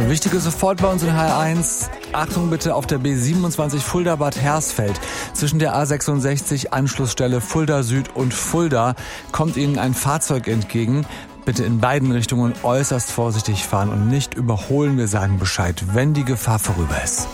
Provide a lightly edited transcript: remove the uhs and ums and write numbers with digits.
Wichtige sofort bei uns in HR1. Achtung bitte auf der B27 Fulda-Bad Hersfeld. Zwischen der A66 Anschlussstelle Fulda Süd und Fulda kommt Ihnen ein Fahrzeug entgegen. Bitte in beiden Richtungen äußerst vorsichtig fahren und nicht überholen. Wir sagen Bescheid, wenn die Gefahr vorüber ist.